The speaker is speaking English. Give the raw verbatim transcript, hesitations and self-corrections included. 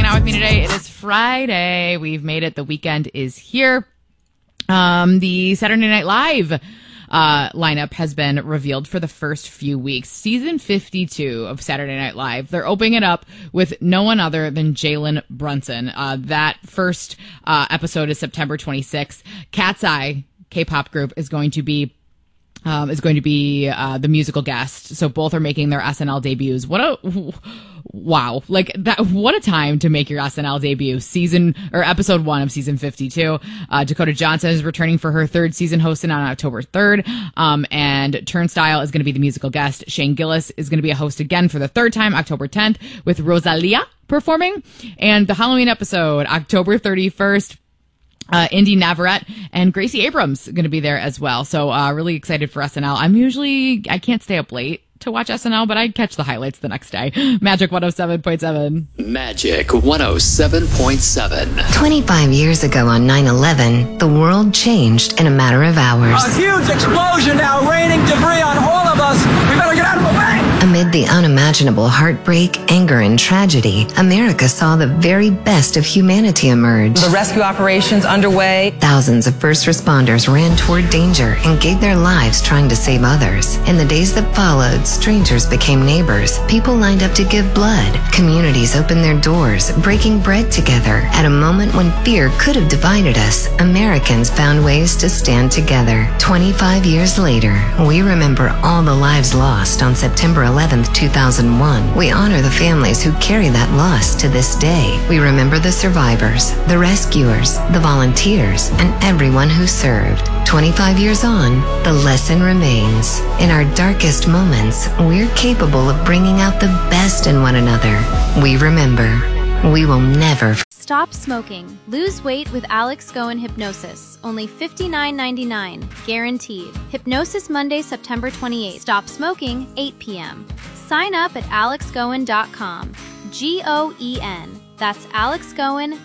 out with me today. It is Friday. We've made it. The weekend is here. Um, the Saturday Night Live uh, lineup has been revealed for the first few weeks. Season fifty-two of Saturday Night Live. They're opening it up with no one other than Jalen Brunson. Uh, that first uh, episode is September twenty-sixth. Cat's Eye K-pop group is going to be Um, is going to be uh, the musical guest. So both are making their S N L debuts. What a wow! Like that. What a time to make your S N L debut. Season or episode one of season fifty-two. Uh, Dakota Johnson is returning for her third season, hosting on October third. Um, and Turnstile is going to be the musical guest. Shane Gillis is going to be a host again for the third time, October tenth, with Rosalia performing. And the Halloween episode, October thirty-first. Uh, Indy Navarrete and Gracie Abrams going to be there as well. So, uh, really excited for S N L. I'm usually, I can't stay up late to watch S N L, but I'd catch the highlights the next day. Magic one oh seven point seven. Magic one oh seven point seven. twenty-five years ago on nine eleven, the world changed in a matter of hours. A huge explosion now raining debris on all of us. We better get out of the way. Amid the unimaginable heartbreak, anger, and tragedy, America saw the very best of humanity emerge. The rescue operations underway. Thousands of first responders ran toward danger and gave their lives trying to save others. In the days that followed, strangers became neighbors. People lined up to give blood. Communities opened their doors, breaking bread together. At a moment when fear could have divided us, Americans found ways to stand together. twenty-five years later, we remember all the lives lost on September eleventh, two thousand one. We honor the families who carry that loss to this day. We remember the survivors, the rescuers, the volunteers, and everyone who served. twenty-five years on, the lesson remains. In our darkest moments, we're capable of bringing out the best in one another. We remember. We will never. Stop smoking. Lose weight with Alex Goen Hypnosis. Only fifty-nine ninety-nine. Guaranteed. Hypnosis Monday, September twenty-eighth. Stop smoking, eight p.m. Sign up at alex goen dot com. G O E N. That's alex goen